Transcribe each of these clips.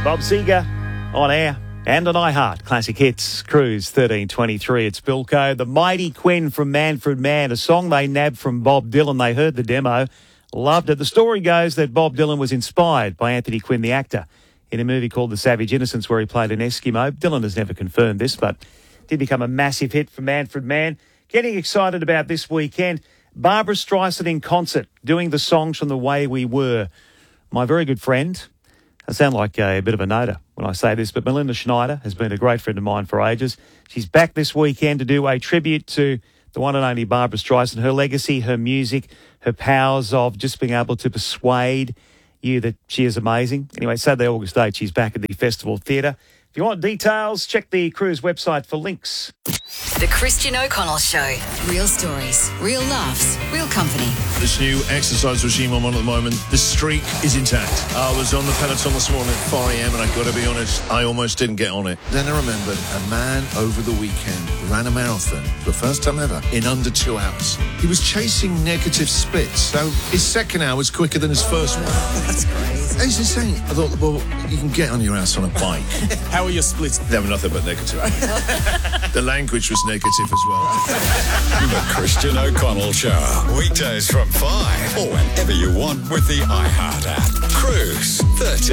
Bob Seger on air and on iHeart. Classic Hits, Cruise 1323. It's Bilko. The Mighty Quinn from Manfred Mann, a song they nabbed from Bob Dylan. They heard the demo, loved it. The story goes that Bob Dylan was inspired by Anthony Quinn, the actor, in a movie called The Savage Innocents where he played an Eskimo. Dylan has never confirmed this, but did become a massive hit for Manfred Mann. Getting excited about this weekend. Barbra Streisand in concert, doing the songs from The Way We Were. My very good friend, I sound like a bit of a noter when I say this, but Melinda Schneider has been a great friend of mine for ages. She's back this weekend to do a tribute to the one and only Barbra Streisand, her legacy, her music, her powers of just being able to persuade you that she is amazing. Anyway, Saturday, August 8th, she's back at the Festival Theatre. If you want details, check the Cruise website for links. The Christian O'Connell Show. Real stories, real laughs, real company. This new exercise regime I'm on at the moment, the streak is intact. I was on the Peloton this morning at 4 a.m. and I've got to be honest, I almost didn't get on it. Then I remembered a man over the weekend ran a marathon for the first time ever in under 2 hours. He was chasing negative splits, so his second hour was quicker than his first one. That's crazy. It's insane. I thought, well, you can get on your ass on a bike. How are your splits? They were nothing but negative. The language was negative as well. The Christian O'Connell Show. Weekdays from 5 or whenever you want with the iHeart app. Cruise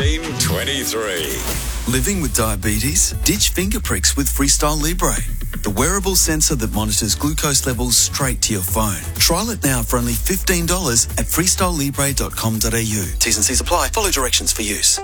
1323. Living with diabetes? Ditch finger pricks with Freestyle Libre, the wearable sensor that monitors glucose levels straight to your phone. Trial it now for only $15 at freestylelibre.com.au. T's and C's apply. Follow directions for use.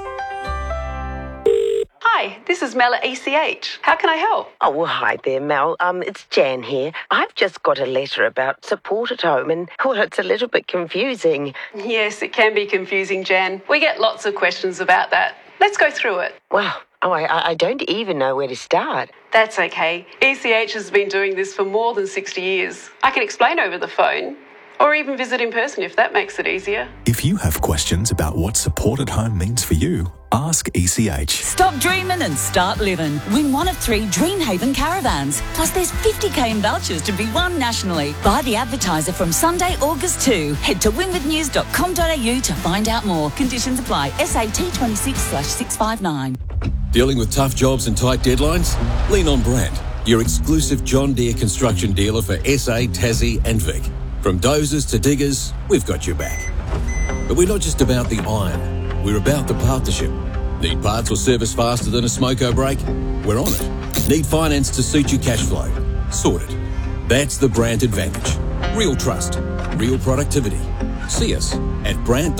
Hi, this is Mel at ECH. How can I help? Oh, well, hi there, Mel. It's Jan here. I've just got a letter about support at home and, well, it's a little bit confusing. Yes, it can be confusing, Jan. We get lots of questions about that. Let's go through it. Well, I don't even know where to start. That's okay. ECH has been doing this for more than 60 years. I can explain over the phone, or even visit in person if that makes it easier. If you have questions about what support at home means for you, ask ECH. Stop dreaming and start living. Win one of 3 Dreamhaven caravans. Plus there's 50k in vouchers to be won nationally. Buy the advertiser from Sunday, August 2. Head to winwithnews.com.au to find out more. Conditions apply. SAT 26/659. Dealing with tough jobs and tight deadlines? Lean on Brandt, your exclusive John Deere construction dealer for SA, Tassie and Vic. From dozers to diggers, we've got your back. But we're not just about the iron, we're about the partnership. Need parts or service faster than a smoko brake? We're on it. Need finance to suit your cash flow? Sorted. That's the Brandt advantage. Real trust, real productivity. See us at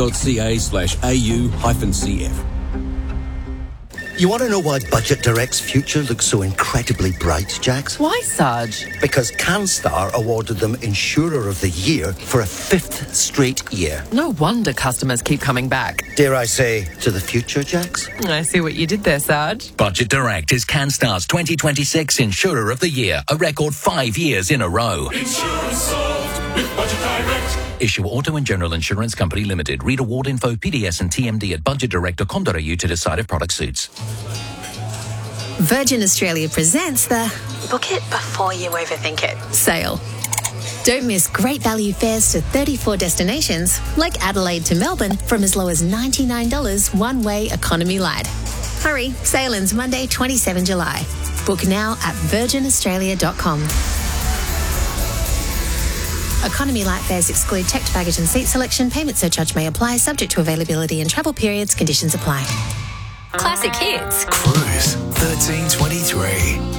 brandt.ca/au-cf. You want to know why Budget Direct's future looks so incredibly bright, Jax? Why, Sarge? Because CanStar awarded them Insurer of the Year for a 5th straight year. No wonder customers keep coming back. Dare I say, to the future, Jax? I see what you did there, Sarge. Budget Direct is CanStar's 2026 Insurer of the Year, a record 5 years in a row. Insurance solved with Budget Direct. Issue Auto and General Insurance Company Limited. Read award info, PDS and TMD at budgetdirect.com.au to decide if product suits. Virgin Australia presents the Book it before you overthink it sale. Don't miss great value fares to 34 destinations, like Adelaide to Melbourne, from as low as $99 one-way economy light. Hurry, sale ends Monday, 27 July. Book now at virginaustralia.com. Economy light fares exclude checked baggage and seat selection. Payment surcharge may apply, subject to availability and travel periods. Conditions apply. Classic Hits. Cruise 1323.